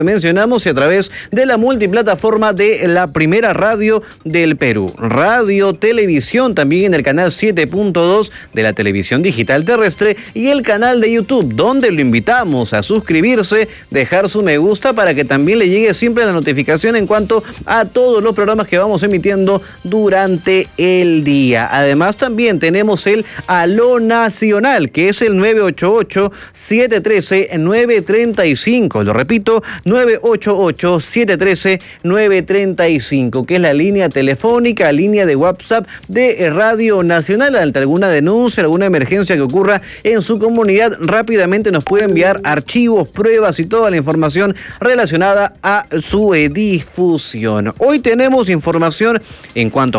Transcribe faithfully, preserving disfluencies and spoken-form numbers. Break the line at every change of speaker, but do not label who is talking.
mencionamos y a través de la multiplataforma de la primera radio del Perú, Radio Televisión, también en el canal siete punto dos de la televisión digital terrestre y el canal de YouTube, donde lo invitamos a suscribirse, dejar su me gusta para que también le llegue siempre la notificación en cuanto a todos los programas que vamos emitiendo durante el día. Además, también tenemos el Aló Nacional, que es el nueve ocho ocho, siete uno tres, nueve tres cinco. Lo repito, nueve ocho ocho, siete uno tres, nueve tres cinco, que es la línea telefónica, línea de WhatsApp de Radio Nacional. Ante alguna denuncia, alguna emergencia que ocurra en su comunidad, rápidamente nos puede enviar archivos, pruebas y toda la información relacionada a su difusión. Hoy tenemos información en cuanto a